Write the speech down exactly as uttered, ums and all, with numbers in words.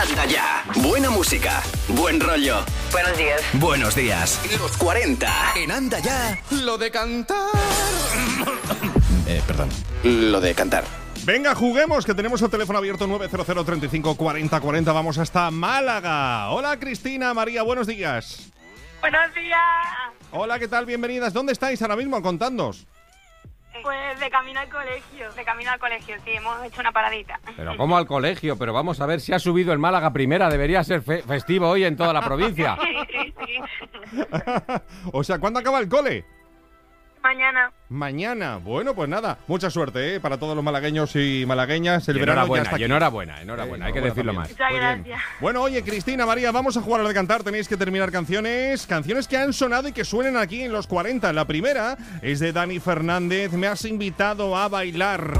Anda ya. Buena música, buen rollo. Buenos días. Buenos días. Los cuarenta. En Anda ya. Lo de cantar. eh, perdón. Lo de cantar. Venga, juguemos, que tenemos el teléfono abierto nueve cero cero, treinta y cinco, cuarenta, cuarenta. Vamos hasta Málaga. Hola, Cristina, María, buenos días. Buenos días. Hola, ¿qué tal? Bienvenidas. ¿Dónde estáis ahora mismo? Contadnos. Pues de camino al colegio. De camino al colegio, sí, hemos hecho una paradita. Pero ¿cómo al colegio? Pero vamos a ver si ha subido el Málaga Primera. Debería ser fe- festivo hoy en toda la provincia. Sí, sí, sí. O sea, ¿cuándo acaba el cole? Mañana. Mañana. Bueno, pues nada, mucha suerte, ¿eh? Para todos los malagueños y malagueñas. El Y verano ya enhorabuena, está aquí. y enhorabuena, enhorabuena. Eh, Hay que decirlo también. más. Muchas Muy bien. gracias. Bueno, oye, Cristina, María, vamos a jugar a lo de cantar. Tenéis que terminar canciones. Canciones que han sonado y que suenen aquí en los cuarenta. La primera es de Dani Fernández. Me has invitado a bailar.